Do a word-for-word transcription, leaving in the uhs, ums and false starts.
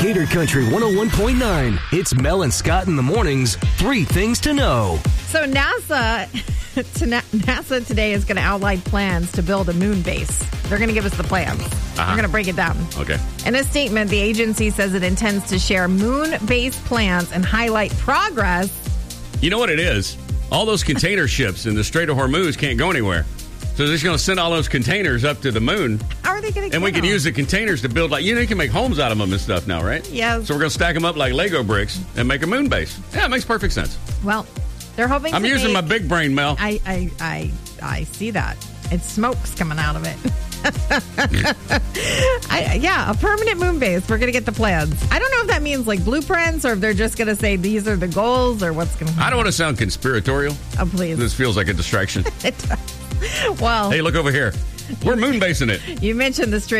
Gator Country one oh one point nine. It's Mel and Scott in the mornings. Three things to know. So NASA, NASA today is going to outline plans to build a moon base. They're going to give us the plans. Uh-huh. They're going to break it down. Okay. In a statement, the agency says it intends to share moon base plans and highlight progress. You know what it is? All those container ships in the Strait of Hormuz can't go anywhere. So they're just going to send all those containers up to the moon. How are they going to And we can them? use the containers to build, like, you know, you can make homes out of them and stuff now, right? Yes. So we're going to stack them up like Lego bricks and make a moon base. Yeah, it makes perfect sense. Well, they're hoping I'm to using make, my big brain, Mel. I, I, I, I see that. It's smoke's coming out of it. I, yeah, a permanent moon base. We're going to get the plans. I don't know if that means like blueprints or if they're just going to say these are the goals or what's going to happen. I don't want to sound conspiratorial. Oh, please. This feels like a distraction. It does. Well, Hey, look over here. We're moon basing it. You mentioned the Strait